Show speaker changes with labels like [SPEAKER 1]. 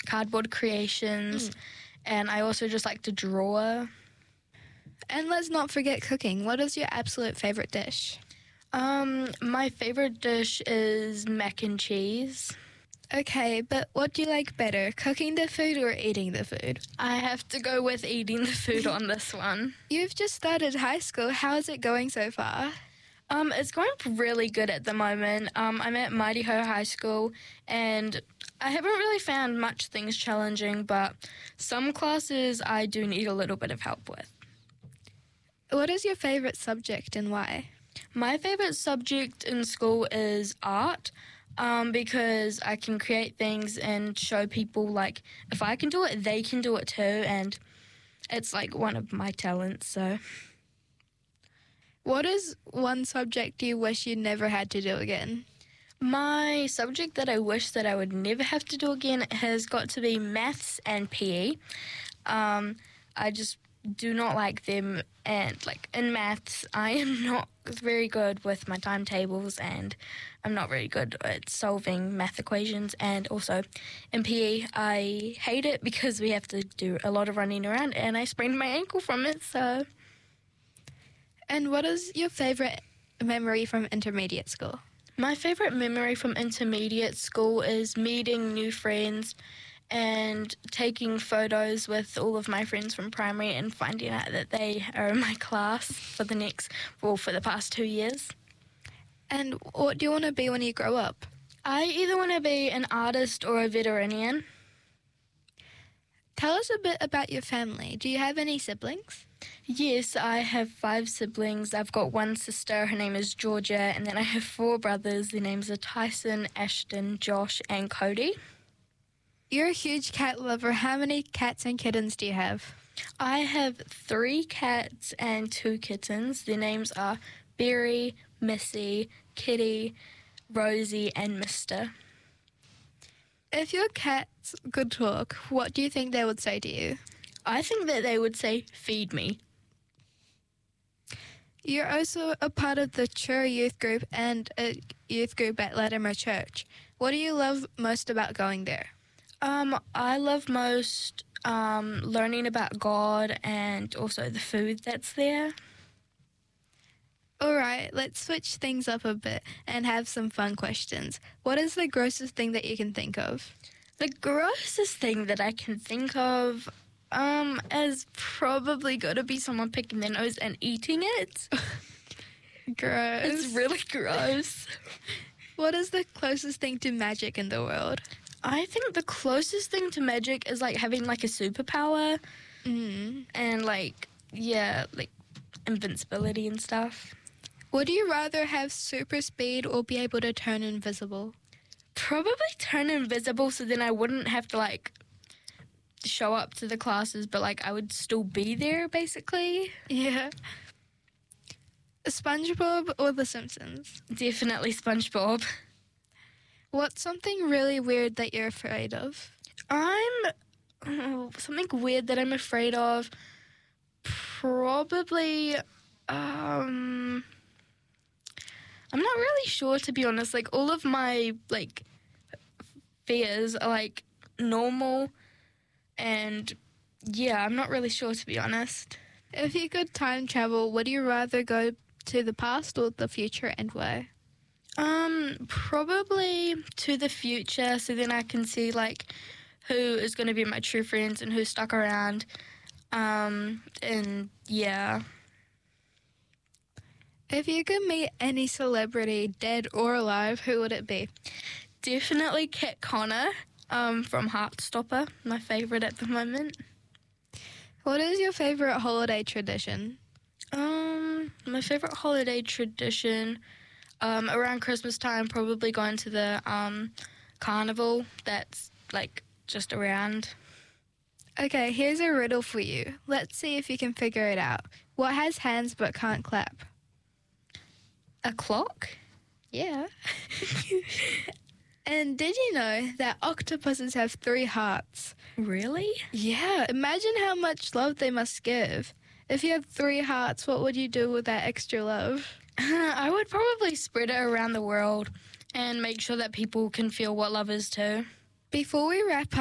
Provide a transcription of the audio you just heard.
[SPEAKER 1] cardboard creations, and I also just like to draw.
[SPEAKER 2] And let's not forget cooking. What is your absolute favourite dish?
[SPEAKER 1] My favourite dish is mac and cheese.
[SPEAKER 2] Okay, but what do you like better, cooking the food or eating the food?
[SPEAKER 1] I have to go with eating the food on this one.
[SPEAKER 2] You've just started high school. How is it going so far?
[SPEAKER 1] It's going really good at the moment. I'm at Mighty Ho High School, and I haven't really found much things challenging, but some classes I do need a little bit of help with.
[SPEAKER 2] What is your favourite subject and why?
[SPEAKER 1] My favourite subject in school is art. Because I can create things and show people, like, if I can do it, they can do it too, and it's, like, one of my talents, so.
[SPEAKER 2] What is one subject you wish you never had to do again?
[SPEAKER 1] My subject that I wish that I would never have to do again has got to be maths and PE. I just do not like them, and, like, in maths, I am not very good with my timetables, and I'm not very good at solving math equations, and also in PE, I hate it because we have to do a lot of running around, and I sprained my ankle from it, so.
[SPEAKER 2] And what is your favourite memory from intermediate school?
[SPEAKER 1] My favourite memory from intermediate school is meeting new friends and taking photos with all of my friends from primary and finding out that they are in my class for the past 2 years.
[SPEAKER 2] And what do you want to be when you grow up?
[SPEAKER 1] I either want to be an artist or a veterinarian.
[SPEAKER 2] Tell us a bit about your family. Do you have any siblings?
[SPEAKER 1] Yes, I have 5 siblings. I've got one sister, her name is Georgia, and then I have 4 brothers. Their names are Tyson, Ashton, Josh, and Cody.
[SPEAKER 2] You're a huge cat lover. How many cats and kittens do you have?
[SPEAKER 1] I have 3 cats and 2 kittens. Their names are Berry, Missy, Kitty, Rosie, and Mister.
[SPEAKER 2] If your cats could talk, what do you think they would say to you?
[SPEAKER 1] I think that they would say, "Feed me."
[SPEAKER 2] You're also a part of the Chur youth group and a youth group at Latimer Church. What do you love most about going there?
[SPEAKER 1] I love most learning about God and also the food that's there.
[SPEAKER 2] All right, let's switch things up a bit and have some fun questions. What is the grossest thing that you can think of?
[SPEAKER 1] The grossest thing that I can think of is probably going to be someone picking their nose and eating it.
[SPEAKER 2] Gross.
[SPEAKER 1] It's really gross.
[SPEAKER 2] What is the closest thing to magic in the world?
[SPEAKER 1] I think the closest thing to magic is, like, having, like, a superpower and, like, yeah, like, invincibility and stuff.
[SPEAKER 2] Would you rather have super speed or be able to turn invisible?
[SPEAKER 1] Probably turn invisible so then I wouldn't have to, like, show up to the classes, but, like, I would still be there, basically.
[SPEAKER 2] Yeah. SpongeBob or The Simpsons?
[SPEAKER 1] Definitely SpongeBob.
[SPEAKER 2] What's something really weird that you're afraid of?
[SPEAKER 1] Something weird that I'm afraid of. Probably, I'm not really sure, to be honest. Like, all of my, like, fears are, like, normal. And, yeah, I'm not really sure, to be honest.
[SPEAKER 2] If you could time travel, would you rather go to the past or the future, and why?
[SPEAKER 1] Probably to the future, so then I can see, like, who is going to be my true friends and who stuck around. And, yeah.
[SPEAKER 2] If you could meet any celebrity, dead or alive, who would it be?
[SPEAKER 1] Definitely Kat Connor from Heartstopper, my favourite at the moment.
[SPEAKER 2] What is your favourite holiday tradition?
[SPEAKER 1] My favourite holiday tradition, around Christmas time, probably going to the carnival that's, like, just around.
[SPEAKER 2] Okay, here's a riddle for you. Let's see if you can figure it out. What has hands but can't clap?
[SPEAKER 1] A clock?
[SPEAKER 2] Yeah. And did you know that octopuses have 3 hearts?
[SPEAKER 1] Really?
[SPEAKER 2] Yeah, imagine how much love they must give. If you had 3 hearts, what would you do with that extra love?
[SPEAKER 1] I would probably spread it around the world and make sure that people can feel what love is too.
[SPEAKER 2] Before we wrap